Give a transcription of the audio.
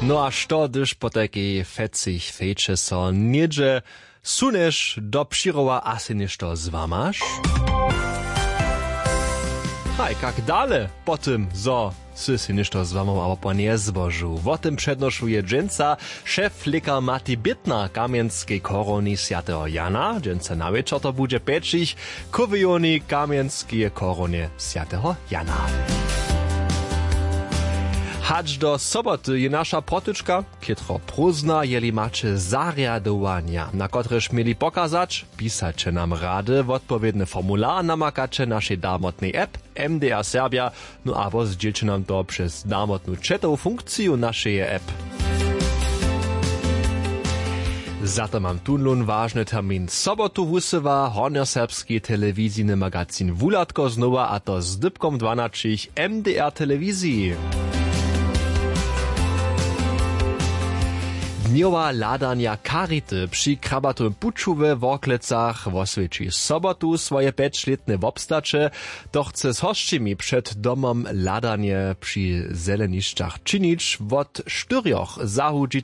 No a što, gdyż po takiej fecich fejče so niedzie suneš do Přirowa asi nešto zvamaš? Haj, kak dale po tym, zo si nešto zvamam, aber po nie zbožu. O tym przednoszuje dżęca szef lekar Mati Bittner Kamienskiej korony Świętego Jana. Dżęca na wieczór to będzie peczich kowioni Kamienskiej koronie Świętego Jana. Hacz do soboty je nasza protyczka, kietro prózna, jeli macie zariadowania, na kotreż mieli pokazać, pisacie nam rady, odpowiedny formular namakacie naszej darmotnej app MDR Serbia, no albo zdzielcie nam to przez darmotną chatową funkcję naszej app. Zato mam tunlun ważny termin. Sobotu wysyła hornioserbski telewizyjny magazyn Wulatko znowa, a to z dybkom 12 MDR telewizji. Dniowa ladania karity przy krabatym puczu we Worklecach oswieci sobotu swoje 5-letne wobstacze, to chce z hoszczymi przed domom ladanie przy zeleniszczach czynić. Od 4 zahudzi